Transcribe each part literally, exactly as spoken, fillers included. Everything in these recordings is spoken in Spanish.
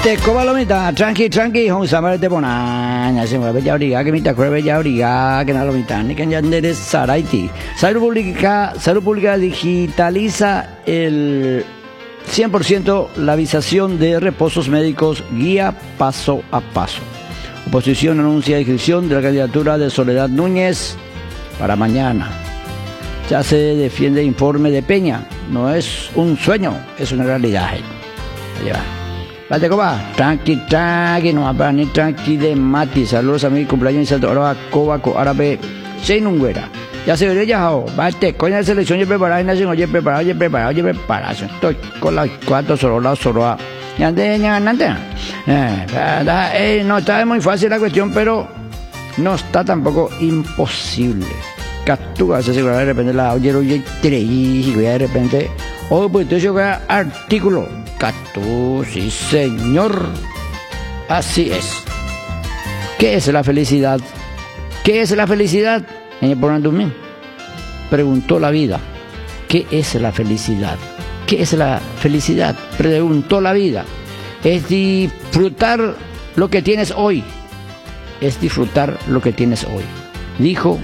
Bate cobalomita, tranqui, tranqui, hong samar de bonaña, se mueve ya origa, que mita cueve ya origa, que na lomita, ni que ya andere saraiti. Salud pública, salud pública digitaliza el cien por ciento la avisación de reposos médicos, guía paso a paso. Oposición anuncia inscripción de la candidatura de Soledad Núñez para mañana. Ya se defiende informe de Peña. No es un sueño, es una realidad. Allá va. Vate coba, tranqui, tranqui, no va ni tranqui de mati. Saludos a mi cumpleaños y salto. Ahora va coba, co árabe, sin un güera. Ya se vería ya, vate, coña de selección, yo preparado, y nación, oye, preparado, oye, preparado, oye, preparado. Estoy con las cuatro, solo la, solo a. Ya de, ya, nada. Eh, no está muy fácil la cuestión, pero no está tampoco imposible. Captura, se asegura de repente la oye, oye, y de repente, oh, pues entonces yo artículo. Catú, sí señor, así es. ¿Qué es la felicidad? ¿Qué es la felicidad? Preguntó la vida. ¿Qué es la felicidad? ¿Qué es la felicidad? Preguntó la vida. Es disfrutar lo que tienes hoy. Es disfrutar lo que tienes hoy. Dijo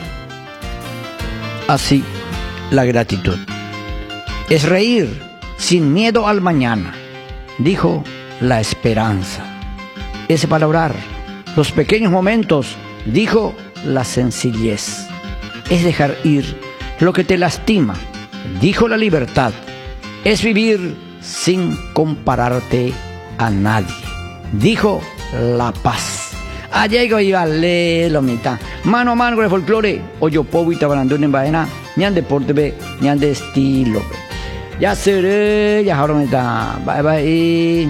así la gratitud. Es reír sin miedo al mañana, dijo la esperanza. Es valorar los pequeños momentos, dijo la sencillez. Es dejar ir lo que te lastima, dijo la libertad. Es vivir sin compararte a nadie, dijo la paz. Allá iba le lo mitad. Mano a mano con el folclore, oyo povo y tabarandón en vaina, ni an deporte ve, ni an de estilo. Ya seré, ya ahora me está. Bye bye.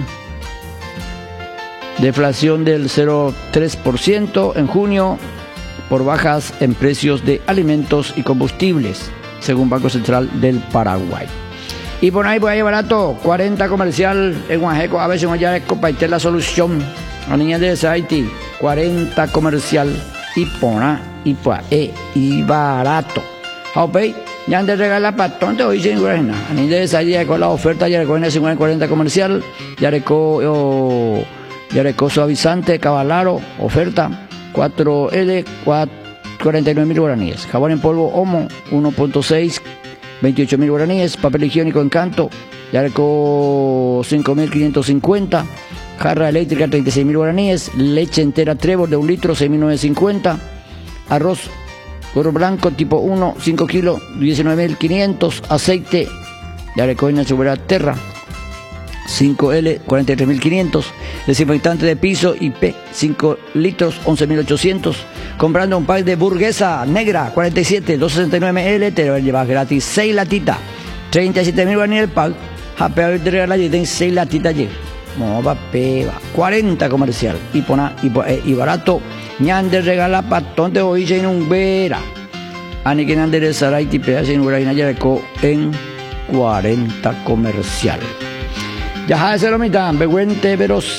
Deflación del cero coma tres por ciento en junio por bajas en precios de alimentos y combustibles, según Banco Central del Paraguay. Y por ahí, por ahí barato, cuarenta comercial en Guajeco, a veces ya es compartir la solución. A niñas de Haití, cuarenta comercial y pona y por ahí, y barato. ¿Ok? Ya han de regalar para tonto hoy sin grana. A nivel de esa ya con la oferta ya recogen el cincuenta cuarenta comercial, ya recojo ya recojo suavizante, cabalaro, oferta cuatro L, cuarenta y nueve mil guaraníes. Jabón en polvo Omo uno punto seis, veintiocho mil guaraníes. Papel higiénico Encanto, ya recojo cinco mil quinientos cincuenta. Jarra eléctrica treinta y seis mil guaraníes. Leche entera Trevor de un litro seis mil novecientos cincuenta. Arroz Oro blanco tipo uno, cinco kilos, diecinueve mil quinientos. Aceite de Arecoina Subera Terra, cinco L, cuarenta y tres mil quinientos. Desinfectante de piso I P, cinco litros, once mil ochocientos. Comprando un pack de burguesa negra, cuarenta y siete, doscientos sesenta y nueve L, te lo llevas gratis seis latitas. treinta y siete mil guaraníes el pack. Japeo de regalar y ten seis latitas allí. Mova peba. cuarenta comercial. Y pona, y, y barato. Ñan de regala patón de hoy en un vera. Ani que de Saray tipea en Uraina Yareco en cuarenta comercial. Ya se lo mitan, beguente veros.